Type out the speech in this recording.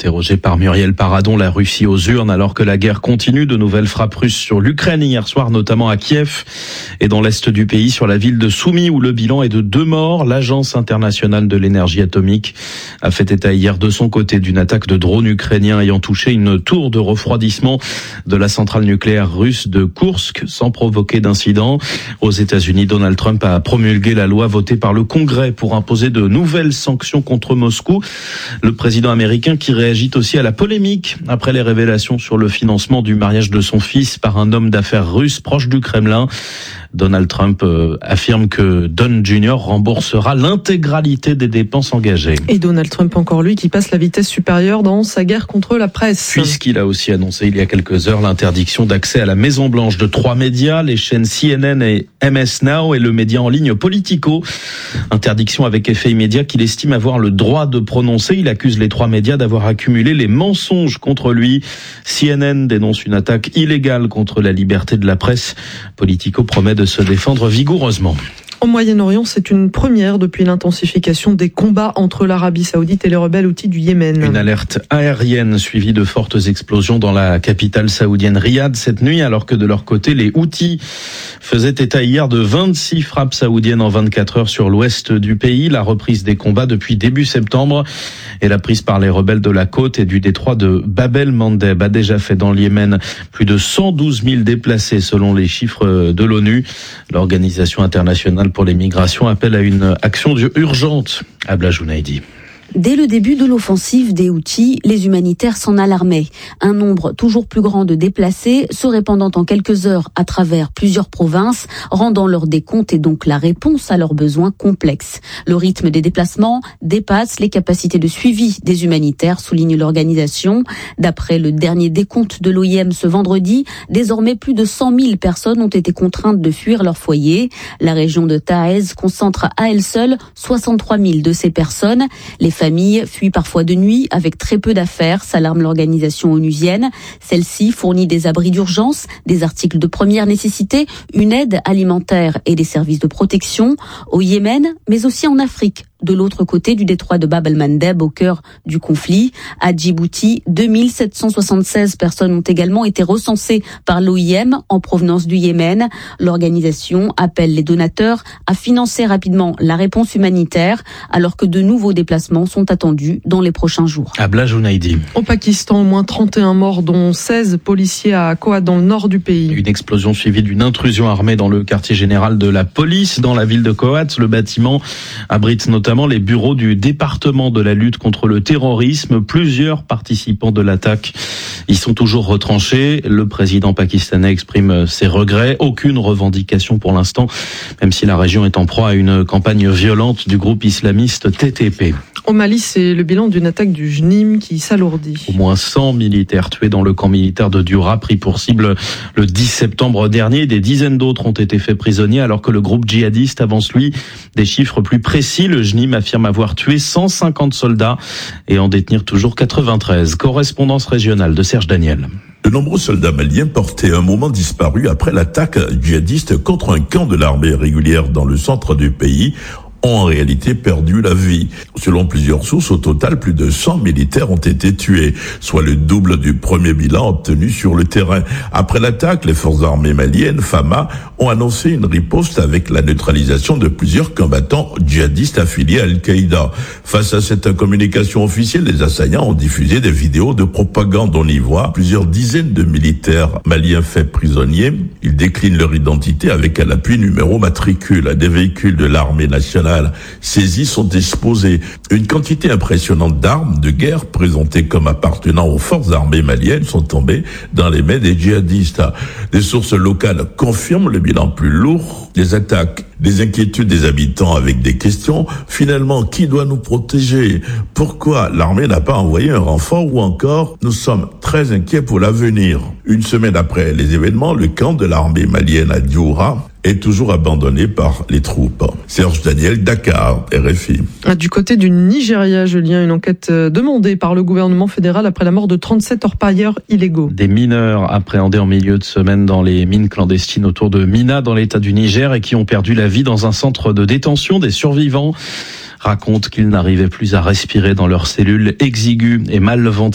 Interrogé par Muriel Paradon, la Russie aux urnes alors que la guerre continue. De nouvelles frappes russes sur l'Ukraine hier soir, notamment à Kiev et dans l'est du pays, sur la ville de Soumy où le bilan est de 2 morts. L'Agence internationale de l'énergie atomique a fait état hier de son côté d'une attaque de drones ukrainiens ayant touché une tour de refroidissement de la centrale nucléaire russe de Koursk sans provoquer d'incident. Aux États-Unis, Donald Trump a promulgué la loi votée par le Congrès pour imposer de nouvelles sanctions contre Moscou. Le président américain qui réagit aussi à la polémique après les révélations sur le financement du mariage de son fils par un homme d'affaires russe proche du Kremlin. Donald Trump affirme que Don Jr. remboursera l'intégralité des dépenses engagées. Et Donald Trump, encore lui, qui passe la vitesse supérieure dans sa guerre contre la presse. Puisqu'il a aussi annoncé il y a quelques heures l'interdiction d'accès à la Maison-Blanche de 3 médias, les chaînes CNN et MS Now et le média en ligne Politico. Interdiction avec effet immédiat qu'il estime avoir le droit de prononcer. Il accuse les 3 médias d'avoir accumulé les mensonges contre lui. CNN dénonce une attaque illégale contre la liberté de la presse. Politico promet de se défendre vigoureusement. Au Moyen-Orient, c'est une première depuis l'intensification des combats entre l'Arabie Saoudite et les rebelles houthis du Yémen. Une alerte aérienne suivie de fortes explosions dans la capitale saoudienne Riyad cette nuit, alors que de leur côté, les Houthis faisaient état hier de 26 frappes saoudiennes en 24 heures sur l'ouest du pays. La reprise des combats depuis début septembre et la prise par les rebelles de la côte et du détroit de Bab el-Mandeb a déjà fait dans le Yémen plus de 112 000 déplacés selon les chiffres de l'ONU. L'Organisation internationale pour les migrations appelle à une action urgente. Abla Jounaidi. Dès le début de l'offensive des Houthis, les humanitaires s'en alarmaient. Un nombre toujours plus grand de déplacés se répandant en quelques heures à travers plusieurs provinces, rendant leur décompte et donc la réponse à leurs besoins complexes. Le rythme des déplacements dépasse les capacités de suivi des humanitaires, souligne l'organisation. D'après le dernier décompte de l'OIM ce vendredi, désormais plus de 100 000 personnes ont été contraintes de fuir leur foyer. La région de Taez concentre à elle seule 63 000 de ces personnes. Les familles fuient parfois de nuit avec très peu d'affaires, s'alarme l'organisation onusienne. Celle-ci fournit des abris d'urgence, des articles de première nécessité, une aide alimentaire et des services de protection au Yémen, mais aussi en Afrique. De l'autre côté du détroit de Bab el-Mandeb, au cœur du conflit. À Djibouti, 2776 personnes ont également été recensées par l'OIM en provenance du Yémen. L'organisation appelle les donateurs à financer rapidement la réponse humanitaire, alors que de nouveaux déplacements sont attendus dans les prochains jours. Abla Jounaidi. Au Pakistan, au moins 31 morts, dont 16 policiers à Kohat, dans le nord du pays. Une explosion suivie d'une intrusion armée dans le quartier général de la police, dans la ville de Kohat. Le bâtiment abrite notamment les bureaux du département de la lutte contre le terrorisme. Plusieurs participants de l'attaque y sont toujours retranchés. Le président pakistanais exprime ses regrets. Aucune revendication pour l'instant, même si la région est en proie à une campagne violente du groupe islamiste TTP. Au Mali, c'est le bilan d'une attaque du JNIM qui s'alourdit. Au moins 100 militaires tués dans le camp militaire de Dura, pris pour cible le 10 septembre dernier. Des dizaines d'autres ont été faits prisonniers, alors que le groupe djihadiste avance, lui, des chiffres plus précis. Le JNIM affirme avoir tué 150 soldats et en détenir toujours 93. Correspondance régionale de Serge Daniel. De nombreux soldats maliens portaient un moment disparu après l'attaque djihadiste contre un camp de l'armée régulière dans le centre du pays ont en réalité perdu la vie. Selon plusieurs sources, au total, plus de 100 militaires ont été tués, soit le double du premier bilan obtenu sur le terrain. Après l'attaque, les forces armées maliennes, FAMA, ont annoncé une riposte avec la neutralisation de plusieurs combattants djihadistes affiliés à Al-Qaïda. Face à cette communication officielle, les assaillants ont diffusé des vidéos de propagande. On y voit plusieurs dizaines de militaires maliens faits prisonniers. Ils déclinent leur identité avec à l'appui numéro matricule. Des véhicules de l'armée nationale saisis sont exposés. Une quantité impressionnante d'armes de guerre présentées comme appartenant aux forces armées maliennes sont tombées dans les mains des djihadistes. Des sources locales confirment le bilan plus lourd des attaques. Des inquiétudes des habitants avec des questions. Finalement, qui doit nous protéger? Pourquoi l'armée n'a pas envoyé un renfort? Ou encore, nous sommes très inquiets pour l'avenir. Une semaine après les événements, le camp de l'armée malienne à Dioura est toujours abandonné par les troupes. Serge Daniel, Dakar, RFI. Du côté du Nigeria, Julien, une enquête demandée par le gouvernement fédéral après la mort de 37 orpailleurs illégaux. Des mineurs appréhendés en milieu de semaine dans les mines clandestines autour de Mina, dans l'état du Niger, et qui ont perdu la vie dans un centre de détention. Des survivants racontent qu'ils n'arrivaient plus à respirer dans leurs cellules exiguës et mal ventilées.